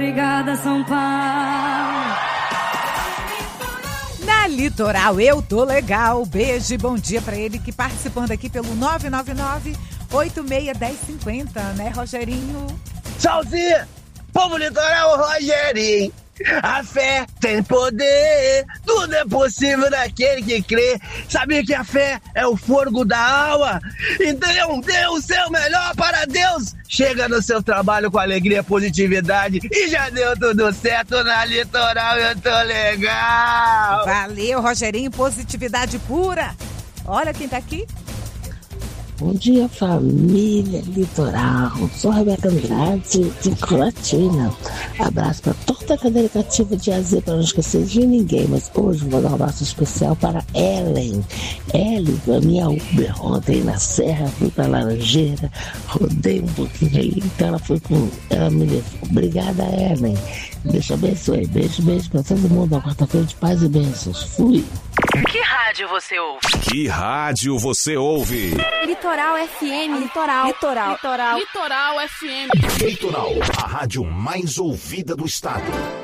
Obrigada, São Paulo. Na Litoral, eu tô legal. Beijo e bom dia pra ele que participando aqui pelo 999-861050, né, Rogerinho? Tchauzinho! Povo litoral, Rogerinho! A fé tem poder, tudo é possível naquele que crê. Sabia que a fé é o fogo da alma? Então dê o seu melhor para Deus. Chega no seu trabalho com alegria, positividade e já deu tudo certo na Litoral, eu tô legal. Valeu, Rogerinho, positividade pura. Olha quem tá aqui. Bom dia, família Litoral. Sou a Rebeca Andrade de Colatina. Abraço para toda a cadeira cativa de AZ, para não esquecer de ninguém. Mas hoje vou dar um abraço especial para Ellen. Ellen foi a minha Uber ontem na Serra, fui para Laranjeira, rodei um pouquinho aí. Então ela me levou. Obrigada, Ellen. Deus te abençoe. Beijo para todo mundo. Uma quarta-feira de paz e bênçãos. Fui. Que rádio você ouve? Que rádio você ouve? Litoral FM. Litoral FM. Litoral, a rádio mais ouvida do estado.